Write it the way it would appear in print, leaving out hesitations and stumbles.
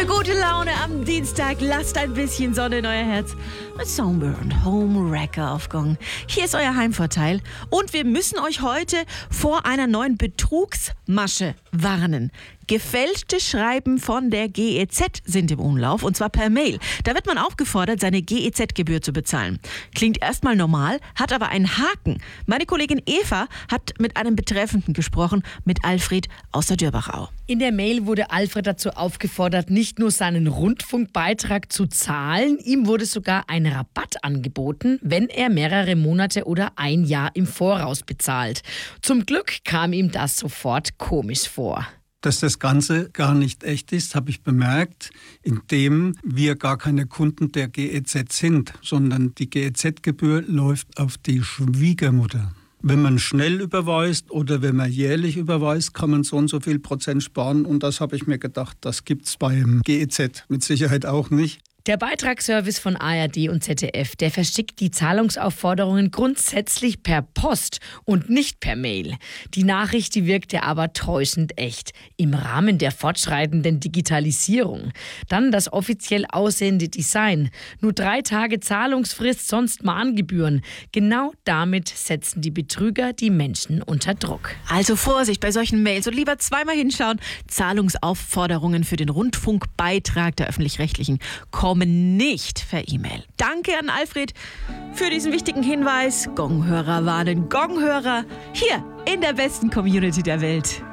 Für gute Laune am Dienstag lasst ein bisschen Sonne in euer Herz mit Sunburn Home Wrecker auf Gong. Hier ist euer Heimvorteil und wir müssen euch heute vor einer neuen Betrugsmasche warnen. Gefälschte Schreiben von der GEZ sind im Umlauf und zwar per Mail. Da wird man aufgefordert, seine GEZ-Gebühr zu bezahlen. Klingt erstmal normal, hat aber einen Haken. Meine Kollegin Eva hat mit einem Betreffenden gesprochen, mit Alfred aus der Dürbachau. In der Mail wurde Alfred dazu aufgefordert, nicht nur seinen Rundfunkbeitrag zu zahlen, ihm wurde sogar ein Rabatt angeboten, wenn er mehrere Monate oder ein Jahr im Voraus bezahlt. Zum Glück kam ihm das sofort komisch vor. Dass das Ganze gar nicht echt ist, habe ich bemerkt, indem wir gar keine Kunden der GEZ sind, sondern die GEZ-Gebühr läuft auf die Schwiegermutter. Wenn man schnell überweist oder wenn man jährlich überweist, kann man so und so viel Prozent sparen. Und das habe ich mir gedacht, das gibt's beim GEZ mit Sicherheit auch nicht. Der Beitragsservice von ARD und ZDF, der verschickt die Zahlungsaufforderungen grundsätzlich per Post und nicht per Mail. Die Nachricht, die wirkte aber täuschend echt. Im Rahmen der fortschreitenden Digitalisierung. Dann das offiziell aussehende Design. Nur 3 Tage Zahlungsfrist, sonst Mahngebühren. Genau damit setzen die Betrüger die Menschen unter Druck. Also Vorsicht bei solchen Mails und lieber zweimal hinschauen. Zahlungsaufforderungen für den Rundfunkbeitrag der Öffentlich-Rechtlichen kommen nicht per E-Mail. Danke an Alfred für diesen wichtigen Hinweis. Gonghörer warnen Gonghörer hier in der besten Community der Welt.